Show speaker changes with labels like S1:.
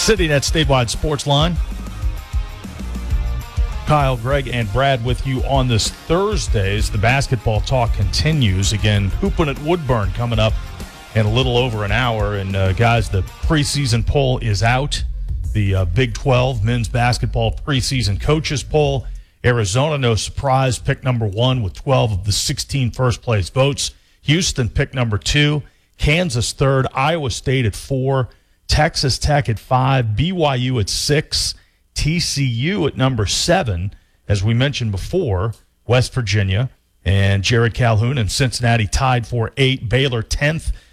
S1: City Net Statewide Sports Line. Kyle, Greg, and Brad with you on this Thursday as the basketball talk continues. Again, hooping at Woodburn coming up in a little over an hour. And, guys, the preseason poll is out. The Big 12 men's basketball preseason coaches poll. Arizona, no surprise, pick number 1 with 12 of the 16 first-place votes. Houston, pick number 2. Kansas, 3rd. Iowa State at 4. Texas Tech at 5, BYU at 6, TCU at number 7, as we mentioned before, West Virginia, and Jared Calhoun and Cincinnati tied for 8, Baylor 10th,